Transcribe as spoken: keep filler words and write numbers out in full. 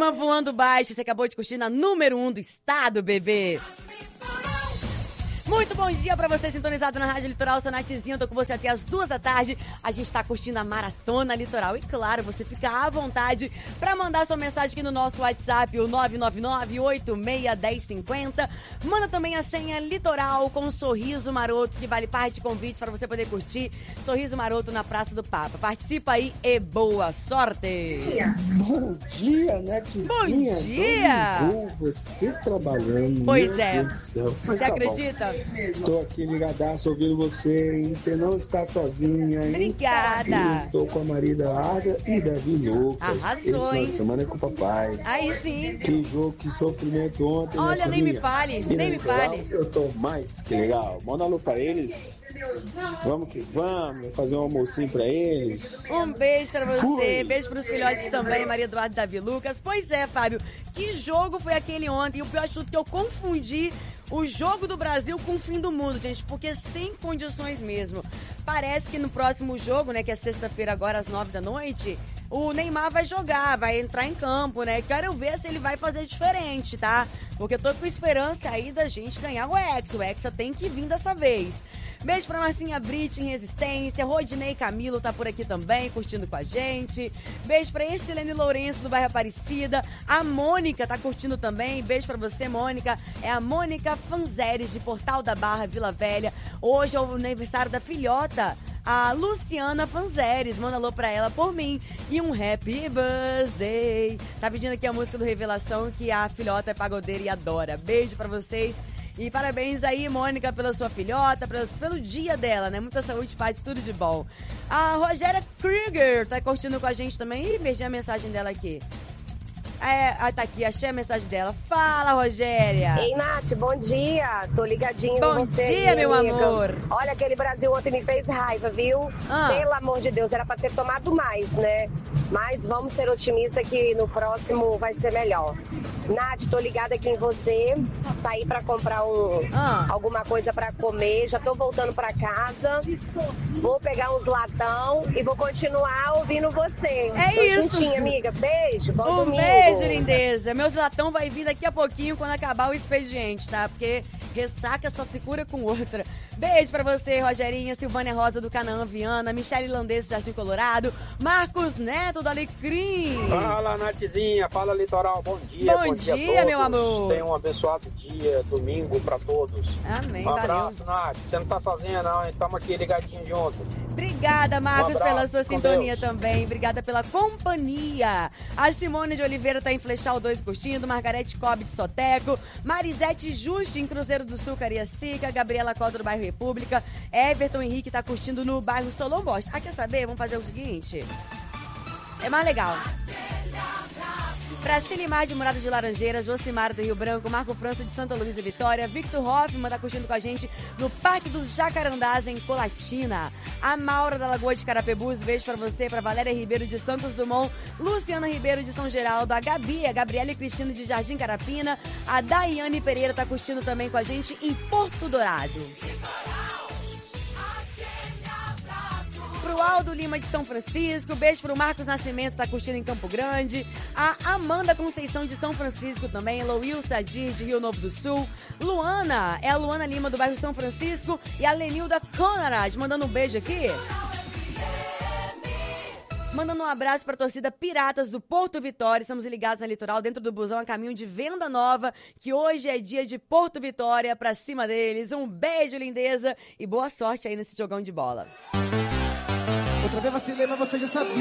cima, voando baixo. Você acabou de curtir na número um do estado, bebê. Muito bom dia pra você sintonizado na Rádio Litoral, sou Nathzinho, tô com você até as duas da tarde. A gente tá curtindo a Maratona Litoral e claro, você fica à vontade pra mandar sua mensagem aqui no nosso WhatsApp, o nove nove nove, oito seis um zero cinco zero. Manda também a senha Litoral com um sorriso maroto, que vale parte de convites pra você poder curtir Sorriso Maroto na Praça do Papa. Participa aí e boa sorte! Bom dia, Nathzinha. Bom dia! Bom, você trabalhando. Pois é. Você tá acredita? Bom. Estou aqui ligadaço ouvindo você e você não está sozinha. Obrigada. Eu estou com a Marida Arda e Davi Lucas. Arrasou, Esse final hein? de semana é com o papai. Aí sim. Que jogo, que sofrimento ontem. Olha, nem me Nathzinha. fale, E nem no me litoral, fale. Eu tô mais que legal. Manda alô pra eles. Vamos que vamos. Fazer um almocinho pra eles. Um beijo pra você, Fui. beijo pros filhotes também, Maria Eduardo e Davi Lucas. Pois é, Fábio, que jogo foi aquele ontem? E o pior de tudo que eu confundi o jogo do Brasil com o fim do mundo, gente, porque sem condições mesmo. Parece que no próximo jogo, né, que é sexta-feira agora às nove da noite, o Neymar vai jogar, vai entrar em campo, né? Quero ver se ele vai fazer diferente, tá? Porque eu tô com esperança aí da gente ganhar o Hexa. O Hexa tem que vir dessa vez. Beijo pra Marcinha Brit em Resistência, Rodinei Camilo tá por aqui também, curtindo com a gente. Beijo pra Estilene Lourenço do bairro Aparecida. A Mônica tá curtindo também. Beijo pra você, Mônica. É a Mônica Fanzeres de Portal da Barra, Vila Velha. Hoje é o aniversário da filhota, a Luciana Fanzeres. Manda alô pra ela por mim. E um happy birthday. Tá pedindo aqui a música do Revelação, que a filhota é pagodeira e adora. Beijo pra vocês. E parabéns aí, Mônica, pela sua filhota, pelo, pelo dia dela, né? Muita saúde, paz, tudo de bom. A Rogéria Krieger tá curtindo com a gente também. Ih, perdi a mensagem dela aqui. É, ah, tá aqui, achei a mensagem dela. Fala, Rogéria. Ei, Nath, bom dia. Tô ligadinho Bom em você. dia, aí, meu amiga. amor. Olha, aquele Brasil ontem me fez raiva, viu? Ah. Pelo amor de Deus, era pra ter tomado mais, né? Mas vamos ser otimistas que no próximo vai ser melhor. Nath, tô ligada aqui em você. Saí pra comprar um, Ah. alguma coisa pra comer. Já tô voltando pra casa. Vou pegar uns latão e vou continuar ouvindo você. É tô isso. juntinha, amiga. Beijo, bom Um domingo. beijo, lindeza. Meus latão vai vir daqui a pouquinho quando acabar o expediente, tá? Porque ressaca só se cura com outra. Beijo pra você, Rogerinha, Silvânia Rosa do Canaã Viana, Michele Landês do Jardim Colorado, Marcos Neto do Alecrim. Fala, Nathzinha, fala, Litoral, bom dia. Bom Bom, dia, dia, a todos. meu amor. Tenha um abençoado dia, domingo pra todos. Amém, Um valeu. abraço, Nath. Você não tá sozinha não, hein? Estamos aqui ligadinho junto. Obrigada, Marcos, Um abraço, pela sua com sintonia Deus. também. Obrigada pela companhia. A Simone de Oliveira tá em Flechal dois curtindo, Margarete Cobb de Soteco, Marisete Juste em Cruzeiro do Sul, Cariacica, Gabriela Cota do bairro República, Everton Henrique tá curtindo no bairro Solon Bosch. Ah, quer saber? Vamos fazer o seguinte. É mais legal. Pra Silimar de Murado de Laranjeiras, Josimar do Rio Branco, Marco França de Santa Luísa e Vitória, Victor Hoffman tá curtindo com a gente no Parque dos Jacarandás, em Colatina. A Maura da Lagoa de Carapebus, beijo pra você, pra Valéria Ribeiro de Santos Dumont, Luciana Ribeiro de São Geraldo, a Gabi, a Gabriela e Cristina de Jardim Carapina, a Daiane Pereira tá curtindo também com a gente em Porto Dourado. Pro Aldo Lima de São Francisco, beijo pro Marcos Nascimento, tá curtindo em Campo Grande. A Amanda Conceição de São Francisco também, Eloil Sadir de Rio Novo do Sul. Luana, é a Luana Lima do bairro São Francisco. E a Lenilda Conrad, mandando um beijo aqui. Mandando um abraço pra torcida Piratas do Porto Vitória. Estamos ligados na Litoral, dentro do busão, a caminho de Venda Nova, que hoje é dia de Porto Vitória, pra cima deles. Um beijo, lindeza, e boa sorte aí nesse jogão de bola. Outra vez vacilei, mas você já sabia.